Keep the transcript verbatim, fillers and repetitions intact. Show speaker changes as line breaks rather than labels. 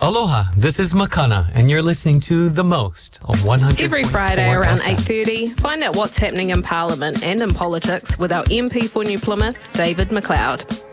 Aloha, this is Makana, and you're listening to The Most on one hundred.
Every Friday around eight thirty, find out what's happening in Parliament and in politics with our M P for New Plymouth, David McLeod.